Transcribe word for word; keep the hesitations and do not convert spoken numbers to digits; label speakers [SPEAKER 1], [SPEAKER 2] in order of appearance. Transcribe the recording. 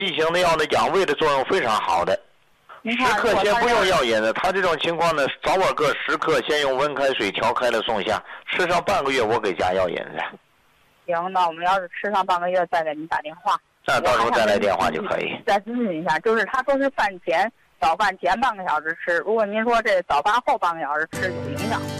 [SPEAKER 1] 剂型的药的养胃的作用非常好的。十克先不用药引子，他这种情况呢，早晚各十克，先用温开水调开了送下，吃上半个月我给加药引子。
[SPEAKER 2] 行，那我们要是吃上半个月再给您打电话。
[SPEAKER 1] 那到时候再来电话就可以。
[SPEAKER 2] 再咨询一下，就是他说是饭前早饭前半个小时吃，如果您说这早饭后半个小时吃有影响。